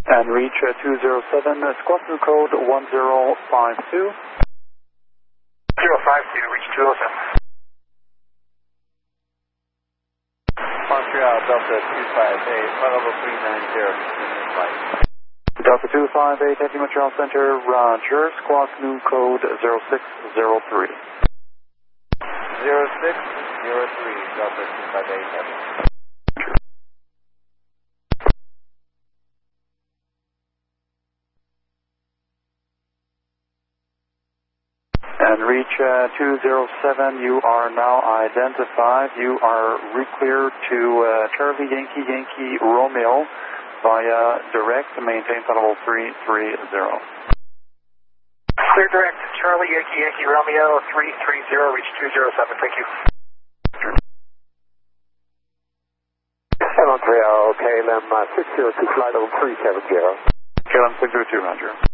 And reach 207, squawk new code 1052. 052, reach 207. Montreal, Delta 258, flight level 390, flight. Delta 258, taking Montreal Center, Roger, squawk new code 0603. 0603, Delta 258, heavy. And reach 207, you are now identified. You are re-cleared to Charlie Yankee Yankee Romeo via direct, maintain flight level 330. Clear direct, Charlie Yankee Yankee Romeo 330, reach 207, thank you. Montreal, KLM 602, flight level 370. KLM 602, Roger.